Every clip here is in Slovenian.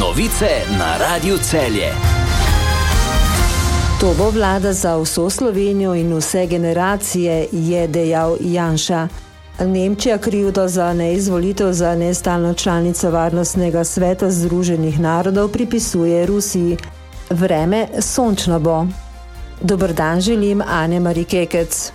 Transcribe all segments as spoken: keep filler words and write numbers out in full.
Novice na Radiu Celje. To bo vlada za vso Slovenijo in vse generacije, je dejal Janša. Nemčija krivdo za neizvolitev za nestalno članico Varnostnega sveta Združenih narodov pripisuje Rusiji. Vreme sončno bo. Dober dan želim, Ane Mari Kekec.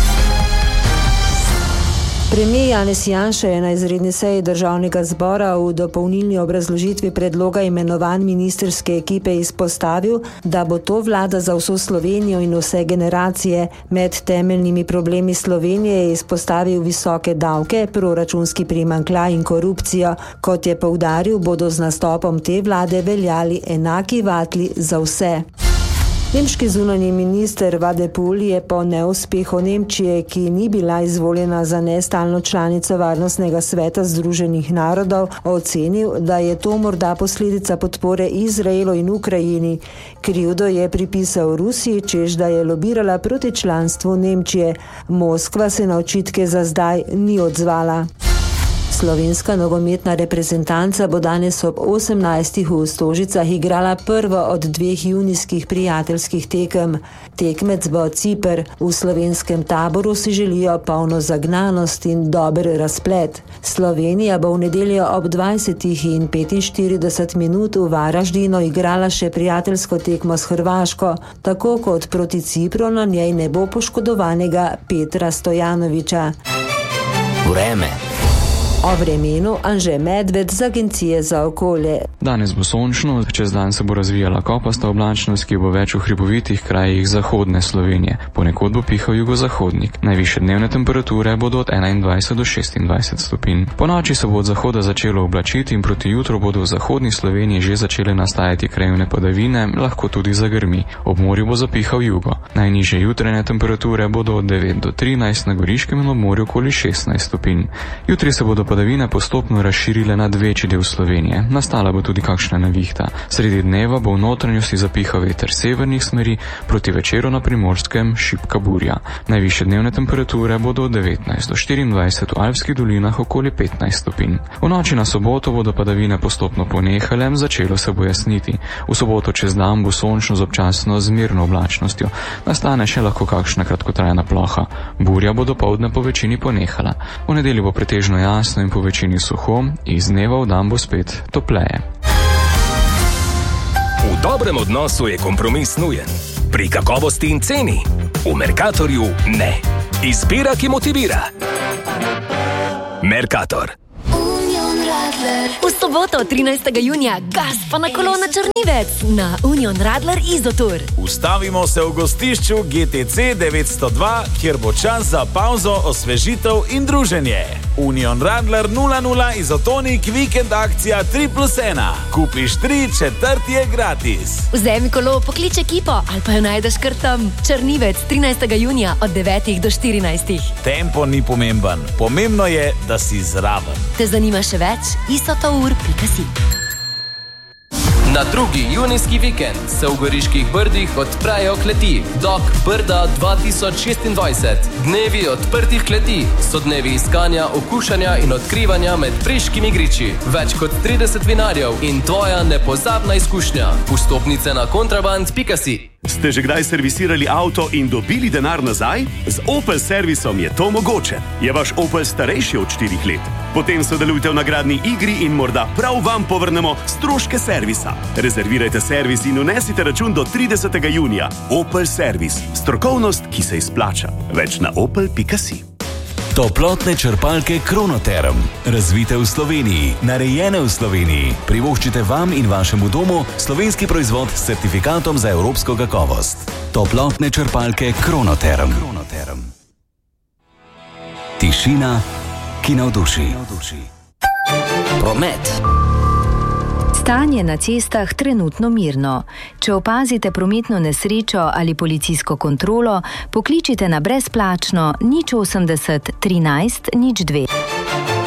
Premier Janez Janša je na izredni seji Državnega zbora v dopolnilni obrazložitvi predloga imenovanj ministerske ekipe izpostavil, da bo to vlada za vso Slovenijo in vse generacije. Med temeljnimi problemi Slovenije je izpostavil visoke davke, proračunski primanjkljaj in korupcijo. Kot je poudaril, bodo z nastopom te vlade veljali enaki vatli za vse. Nemški zunanji minister Vadepul je po neuspehu Nemčije, ki ni bila izvoljena za nestalno članico Varnostnega sveta Združenih narodov, ocenil, da je to morda posledica podpore Izraelu in Ukrajini. Krivdo je pripisal Rusiji, češ da je lobirala proti članstvu Nemčije. Moskva se na očitke za zdaj ni odzvala. Slovenska nogometna reprezentanca bo danes ob osemnajstih v Stožicah igrala prvo od dveh junijskih prijateljskih tekem. Tekmec bo Ciper. V slovenskem taboru si želijo polno zagnanost in dober razplet. Slovenija bo v nedeljo ob dvajsetih in petinštirideset minut v Varaždinu igrala še prijateljsko tekmo s Hrvaško. Tako kot proti Cipru na njej ne bo poškodovanega Petra Stojanovića. Vreme. O vremenu Anže Medved z Agencije za okolje. Danes bo sončno, čez dan se bo razvijala kopasta oblačnost, ki bo več v hribovitih krajih zahodne Slovenije. Ponekod bo pihal jugozahodnik. Najvišje dnevne temperature bodo od enaindvajset do šestindvajset stopinj. Po noči se bo od zahoda začelo oblačiti in proti jutru bodo v zahodni Sloveniji že začele nastajati krajevne padavine, lahko tudi zagrmi. Ob morju bo zapihal jugo. Najnižje jutranje temperature bodo od devet do trinajst, na Goriškem in ob morju okoli šestnajst stopinj. Jutri se bodo padavine postopno razširile nad večji del Slovenije. Nastala bo tudi kakšna nevihta. Sredi dneva bo v notranjosti zapihal veter severnih smeri, proti večeru na Primorskem šibka burja. Najvišje dnevne temperature bodo od devetnajst do štiriindvajset, v Alpskih dolinah okoli petnajst stopinj. V noči na soboto bodo padavine postopno ponehale, začelo se bo jasniti. V soboto čez dan bo sončno z občasno zmerno oblačnostjo. Nastane še lahko kakšna kratkotrajna ploha. Burja bo dopoldne po večini ponehala. V nedeljo bo pretežno jasno in po večini suho, iz dneva v dan bo spet topleje. V dobrem odnosu je kompromis nujen. Pri kakovosti in ceni v Mercatorju ne. Izbira, ki motivira. Mercator. V soboto, trinajstega junija, gas pa na kolo na Črnivec na Union Radler Izotur. Ustavimo se v gostišču G T C devetsto dva, kjer bo čas za pauzo, osvežitev in druženje. Union Radler nula nula Izotonik vikend akcija tri plus ena. Kupiš tri, četrti je gratis. Vzemi kolo, poklič ekipo ali pa jo najdeš kar tam. Črnivec, trinajstega junija od devetih do štirinajstih. Tempo ni pomemben, pomembno je, da si zraven. Te zanima še več? isotour pika si. Na drugi junijski vikend se v Goriških Brdih odprejo kleti. Dok Brda dva tisoč šestindvajset. Dnevi odprtih kleti so dnevi iskanja, okušanja in odkrivanja med priškimi griči. Več kot trideset vinarjev in tvoja nepozabna izkušnja. Vstopnice na kontraband pika si. Ste že kdaj servisirali avto in dobili denar nazaj? Z Opel servisom je to mogoče. Je vaš Opel starejši od štirih let? Potem sodelujte v nagradni igri in morda prav vam povrnemo stroške servisa. Rezervirajte servis in unesite račun do tridesetega junija. Opel servis. Strokovnost, ki se izplača. Več na opel pika si. Toplotne črpalke Kronoterm. Razvite v Sloveniji, narejene v Sloveniji. Privoščite vam in vašemu domu slovenski proizvod s certifikatom za evropsko kakovost. Toplotne črpalke Kronoterm. Kronoterm. Tišina, ki navduši. Promet. Stanje na cestah trenutno mirno. Če opazite prometno nesrečo ali policijsko kontrolo, pokličite na brezplačno nič osemdeset trinajst nič dve.